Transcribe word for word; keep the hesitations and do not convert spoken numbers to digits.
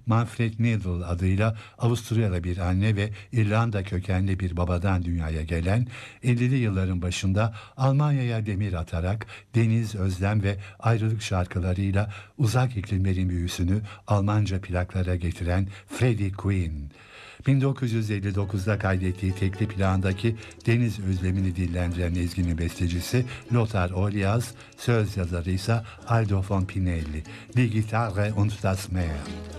Manfred Needle adıyla Avusturyalı bir anne ve İrlanda kökenli bir babadan dünyaya gelen, ellili yılların başında Almanya'ya demir atarak deniz, özlem ve ayrılık şarkılarıyla uzak iklimlerin büyüsünü Almanca plaklara getiren Freddie Quinn. bin dokuz yüz elli dokuzda kaydettiği tekli plandaki deniz özlemini dillendiren ezginin bestecisi Lothar Oliaz, söz yazarı ise Aldo von Pinelli. Die Gitarre und das Meer.